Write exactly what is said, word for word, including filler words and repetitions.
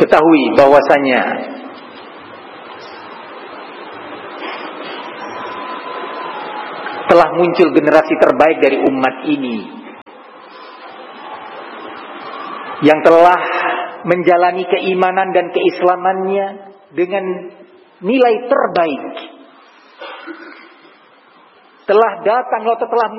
Ketahui bahwasanya telah muncul generasi terbaik dari umat ini yang telah menjalani keimanan dan keislamannya dengan nilai terbaik. Telah datang atau telah